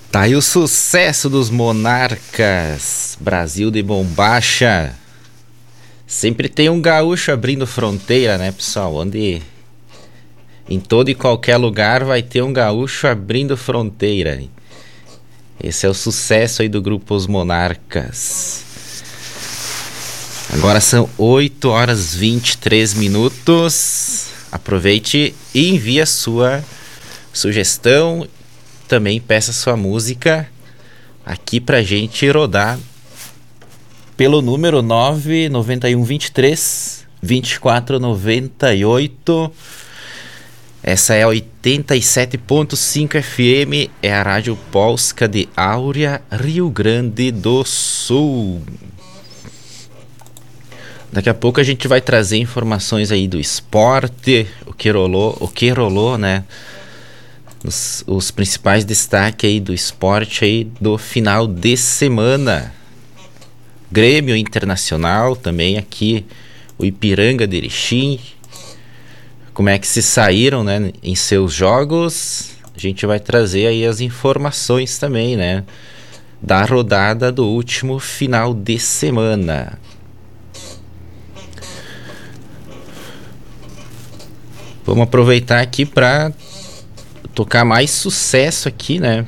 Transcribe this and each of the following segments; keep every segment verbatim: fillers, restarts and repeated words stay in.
Tá aí o sucesso dos Monarcas, Brasil de Bombacha. Sempre tem um gaúcho abrindo fronteira, né, pessoal? Onde em todo e qualquer lugar vai ter um gaúcho abrindo fronteira. Esse é o sucesso aí do grupo Os Monarcas. Agora são oito horas e vinte e três minutos. Aproveite e envie a sua sugestão. Também peça sua música aqui pra gente rodar pelo número nove nove um dois três, dois quatro nove oito. Essa é a oitenta e sete ponto cinco F M, é a Rádio Polska de Áurea, Rio Grande do Sul. Daqui a pouco a gente vai trazer informações aí do esporte, o que rolou, o que rolou, né? Os, os principais destaques aí do esporte aí do final de semana. Grêmio Internacional também aqui, o Ipiranga de Erechim. Como é que se saíram, né, em seus jogos? A gente vai trazer aí as informações também, né, da rodada do último final de semana. Vamos aproveitar aqui para tocar mais sucesso aqui, né?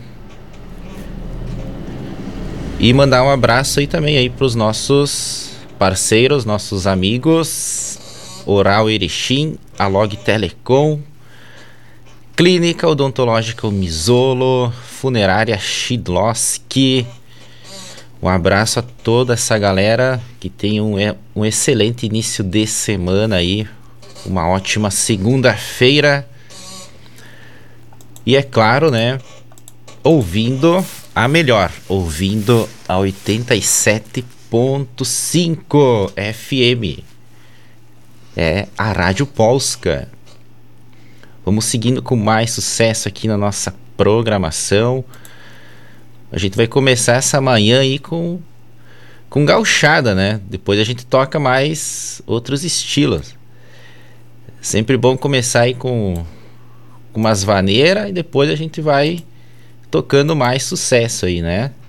E mandar um abraço aí também aí para os nossos parceiros, nossos amigos, Oral Erechim, Alog Telecom, Clínica Odontológica Misolo, Funerária Shidlowski. Um abraço a toda essa galera, que tem um, um excelente início de semana aí, uma ótima segunda-feira. E é claro, né, ouvindo a melhor, ouvindo a oitenta e sete ponto cinco F M. É a Rádio Polska. Vamos seguindo com mais sucesso aqui na nossa programação. A gente vai começar essa manhã aí com, com gauchada, né? Depois a gente toca mais outros estilos. Sempre bom começar aí com, com umas vaneiras e depois a gente vai tocando mais sucesso aí, né?